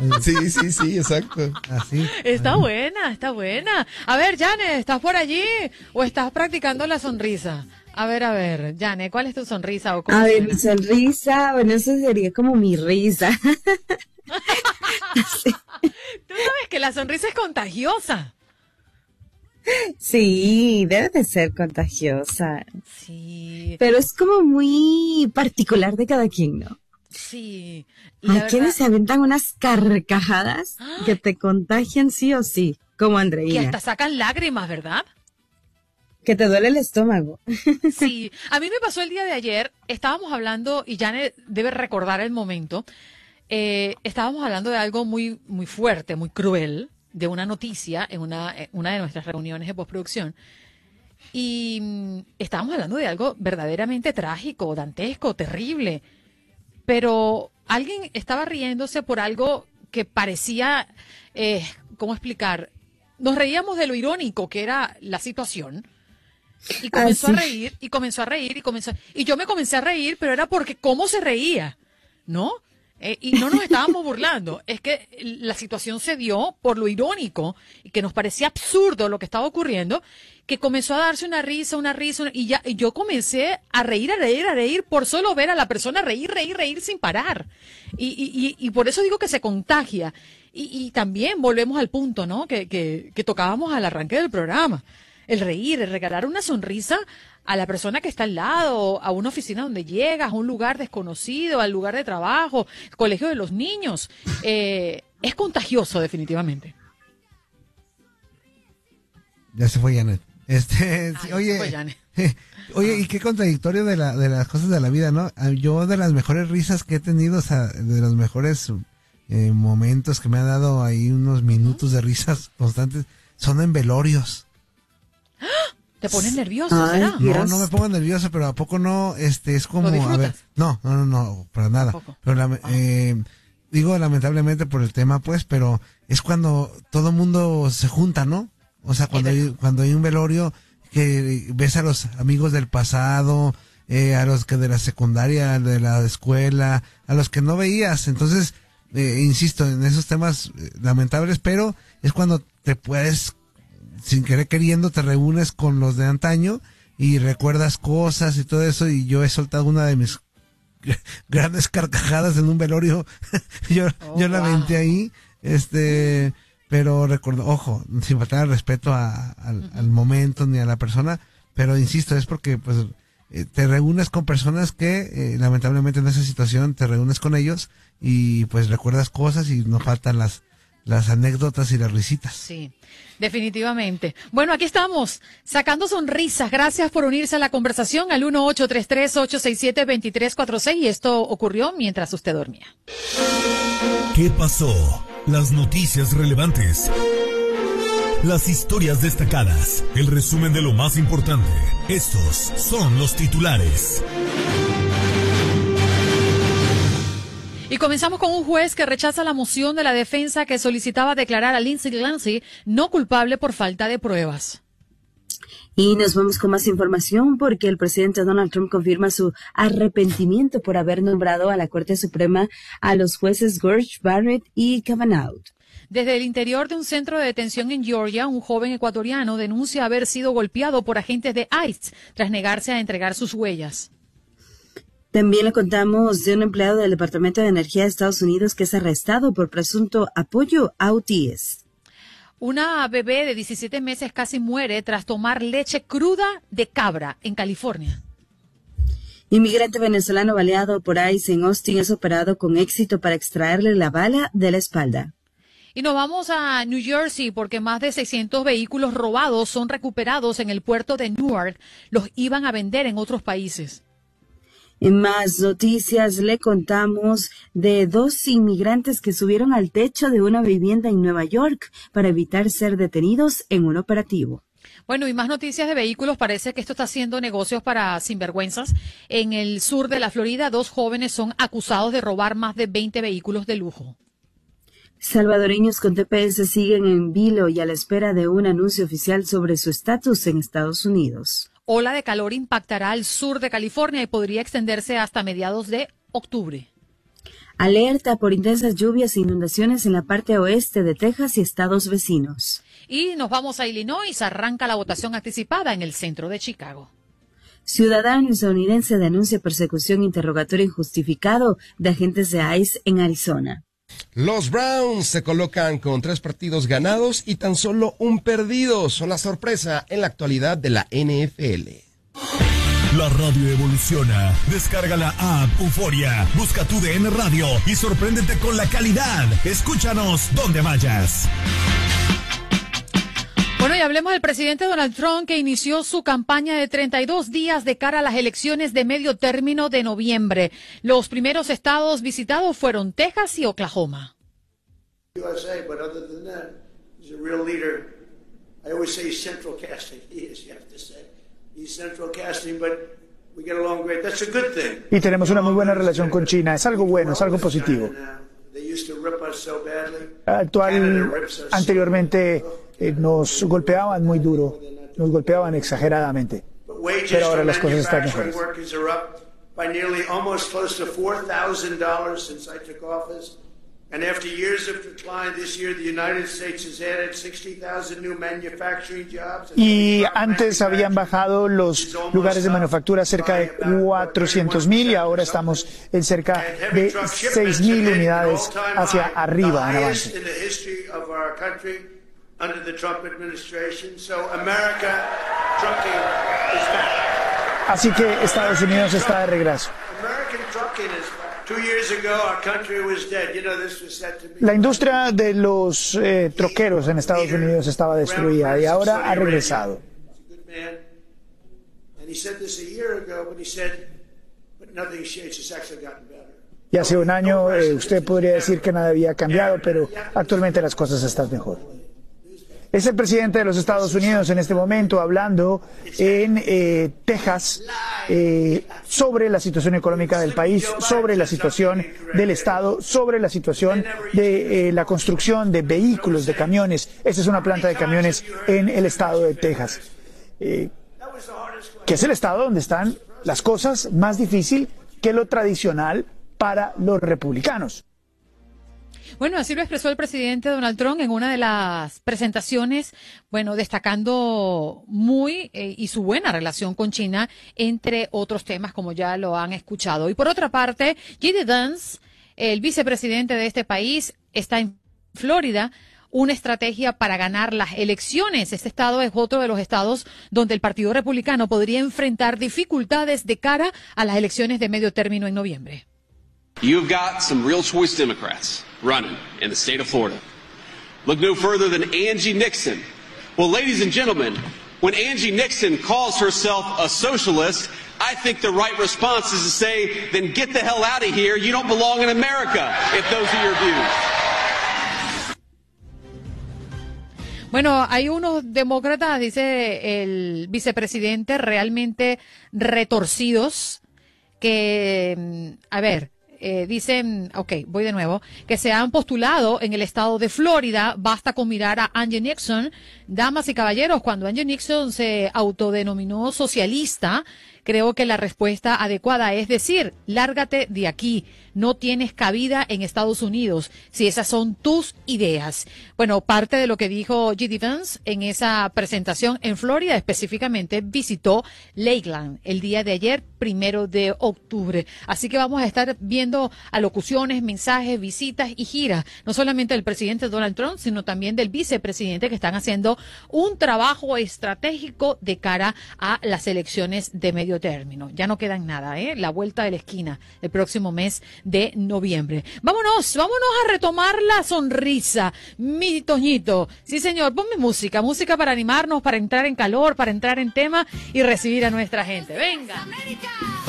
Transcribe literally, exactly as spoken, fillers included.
Sí, sí, sí, exacto. Así. Está Ahí. buena, está buena. A ver, Jane, ¿estás por allí o estás practicando la sonrisa? A ver, a ver, Jane, ¿cuál es tu sonrisa o cómo A ver, suena? mi sonrisa, bueno, eso sería como mi risa. Sí. Tú sabes que la sonrisa es contagiosa. Sí, debe de ser contagiosa, Sí, pero es como muy particular de cada quien, ¿no? sí. Hay La verdad, quienes se aventan unas carcajadas que te contagian sí o sí, como que Andreina, hasta sacan lágrimas, ¿verdad? que te duele el estómago. Sí, a mí me pasó el día de ayer, estábamos hablando, y Jane debe recordar el momento, eh, estábamos hablando de algo muy, muy fuerte, muy cruel, de una noticia en una, en una de nuestras reuniones de postproducción, y mm, estábamos hablando de algo verdaderamente trágico, dantesco, terrible, pero alguien estaba riéndose por algo que parecía, eh, ¿cómo explicar? Nos reíamos de lo irónico que era la situación. Y comenzó Ah, a sí. reír, y comenzó a reír, y comenzó, y yo me comencé a reír, pero era porque cómo se reía, ¿no? Eh, y no nos estábamos burlando, es que la situación se dio por lo irónico, y que nos parecía absurdo lo que estaba ocurriendo, que comenzó a darse una risa, una risa, una- y ya, y yo comencé a reír, a reír, a reír, por solo ver a la persona reír, reír, reír sin parar. Y, y, y, y por eso digo que se contagia. Y, y también volvemos al punto, ¿no? Que, que, que tocábamos al arranque del programa. El reír, el regalar una sonrisa a la persona que está al lado, a una oficina donde llegas, a un lugar desconocido, al lugar de trabajo, el colegio de los niños. Eh, es contagioso, definitivamente. Ya se fue Janet. Este, sí, Ay, oye, se fue Janet. oye, y qué contradictorio de la, de las cosas de la vida, ¿no? Ah, Yo de las mejores risas que he tenido, o sea, de los mejores eh, momentos que me han dado ahí unos minutos de risas constantes, son en velorios. Te pones nervioso, Ay, ¿será? No, Dios. no me pongo nervioso, pero ¿a poco no? Este, es como, ¿Lo a ver, disfrutas? no, no, no, no, para nada. Tampoco. Pero la- eh, digo lamentablemente por el tema, pues, pero es cuando todo mundo se junta, ¿no? O sea, cuando Es hay, verdad. cuando hay un velorio que ves a los amigos del pasado, eh, a los que de la secundaria, de la escuela, a los que no veías. Entonces, eh, insisto, en esos temas eh, lamentables, pero es cuando te puedes, sin querer queriendo, te reúnes con los de antaño y recuerdas cosas y todo eso, y yo he soltado una de mis grandes carcajadas en un velorio. yo Oh, yo la wow. aventé ahí, este, pero recuerdo, ojo, sin faltar el respeto a- al, al momento ni a la persona, pero insisto, es porque pues eh, te reúnes con personas que eh, lamentablemente en esa situación te reúnes con ellos y pues recuerdas cosas y no faltan las las anécdotas y las risitas. Sí, definitivamente. Bueno, aquí estamos, sacando sonrisas. Gracias por unirse a la conversación al uno ocho tres tres, ocho seis siete, dos tres cuatro seis, y esto ocurrió mientras usted dormía. ¿Qué pasó? Las noticias relevantes. Las historias destacadas. El resumen de lo más importante. Estos son los titulares. Y comenzamos con un juez que rechaza la moción de la defensa que solicitaba declarar a Lindsey Glancy no culpable por falta de pruebas. Y nos vamos con más información porque el presidente Donald Trump confirma su arrepentimiento por haber nombrado a la Corte Suprema a los jueces Gorsuch, Barrett y Kavanaugh. Desde el interior de un centro de detención en Georgia, un joven ecuatoriano denuncia haber sido golpeado por agentes de ICE tras negarse a entregar sus huellas. También le contamos de un empleado del Departamento de Energía de Estados Unidos que es arrestado por presunto apoyo a U T S. Una bebé de diecisiete meses casi muere tras tomar leche cruda de cabra en California. Inmigrante venezolano baleado por ICE en Austin es operado con éxito para extraerle la bala de la espalda. Y nos vamos a New Jersey porque más de seiscientos vehículos robados son recuperados en el puerto de Newark. Los iban a vender en otros países. En más noticias le contamos de dos inmigrantes que subieron al techo de una vivienda en Nueva York para evitar ser detenidos en un operativo. Bueno, y más noticias de vehículos. Parece que esto está haciendo negocios para sinvergüenzas. En el sur de la Florida, dos jóvenes son acusados de robar más de veinte vehículos de lujo. Salvadoreños con T P S siguen en vilo y a la espera de un anuncio oficial sobre su estatus en Estados Unidos. Ola de calor impactará al sur de California y podría extenderse hasta mediados de octubre. alerta por intensas lluvias e inundaciones en la parte oeste de Texas y estados vecinos. Y nos vamos a Illinois, arranca la votación anticipada en el centro de Chicago. Ciudadano estadounidense denuncia persecución e interrogatorio injustificado de agentes de ICE en Arizona. Los Browns se colocan con tres partidos ganados y tan solo un perdido. Son la sorpresa en la actualidad de la N F L. La radio evoluciona. Descarga la app Euforia, busca tu D N Radio y sorpréndete con la calidad. Escúchanos donde vayas. Bueno, y hablemos del presidente Donald Trump, que inició su campaña de treinta y dos días de cara a las elecciones de medio término de noviembre. Los primeros estados visitados fueron Texas y Oklahoma. U S A, but other than that, he's a real leader. I always say he's central casting. He is, you have to say. He's central casting, but we get along great. That's a good thing. Y tenemos una muy buena relación con China. Es algo bueno, es algo positivo. Actual, anteriormente eh, nos golpeaban muy duro, nos golpeaban exageradamente, pero ahora las cosas están mejores. And after years of decline, this year the United States has added sixty thousand new manufacturing jobs. Y antes habían bajado los lugares de manufactura cerca de cuatrocientos mil y ahora estamos en cerca de seis mil unidades hacia arriba en avance. Así que Estados Unidos está de regreso. La industria de los eh, troqueros en Estados Unidos estaba destruida y ahora ha regresado. Y hace un año eh, usted podría decir que nada había cambiado, pero actualmente las cosas están mejor. Es el presidente de los Estados Unidos en este momento hablando en eh, Texas eh, sobre la situación económica del país, sobre la situación del Estado, sobre la situación de eh, la construcción de vehículos, de camiones. Esta es una planta de camiones en el estado de Texas, eh, que es el estado donde están las cosas más difíciles que lo tradicional para los republicanos. Bueno, así lo expresó el presidente Donald Trump en una de las presentaciones, bueno, destacando muy eh, y su buena relación con China, entre otros temas, como ya lo han escuchado. Y por otra parte, J D. Vance, el vicepresidente de este país, está en Florida, una estrategia para ganar las elecciones. Este estado es otro de los estados donde el Partido Republicano podría enfrentar dificultades de cara a las elecciones de medio término en noviembre. You've got some real choice Democrats running in the state of Florida. Look no further than Angie Nixon. Well, ladies and gentlemen, when Angie Nixon calls herself a socialist, I think the right response is to say, then get the hell out of here. You don't belong in America, if those are your views. Bueno, hay unos demócratas, dice el vicepresidente, realmente retorcidos, que, a ver, Eh, dicen, ok, voy de nuevo, que se han postulado en el estado de Florida. Basta con mirar a Angie Nixon. Damas y caballeros, cuando Angie Nixon se autodenominó socialista, creo que la respuesta adecuada es decir, lárgate de aquí, no tienes cabida en Estados Unidos, si esas son tus ideas. Bueno, parte de lo que dijo J D. Vance en esa presentación en Florida, específicamente visitó Lakeland el día de ayer, primero de octubre. Así que vamos a estar viendo alocuciones, mensajes, visitas y giras, no solamente del presidente Donald Trump, sino también del vicepresidente, que están haciendo un trabajo estratégico de cara a las elecciones de medio término. Ya no quedan nada, ¿eh? La vuelta de la esquina el próximo mes de noviembre. Vámonos, vámonos a retomar la sonrisa, mi Toñito. Sí, señor, ponme música, música para animarnos, para entrar en calor, para entrar en tema y recibir a nuestra gente. Venga.